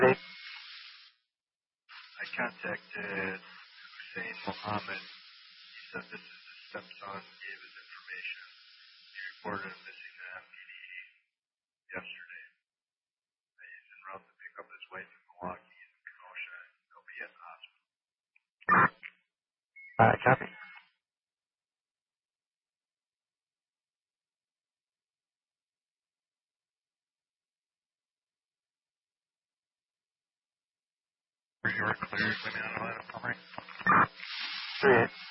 I contacted Hussein Mohammed. He said this is his stepson, gave his information. He reported him missing to MPD yesterday. He's en route to pick up his wife in Milwaukee in Kenosha. He'll be at the hospital. Copy. You were cleared, let me know that. 3-8.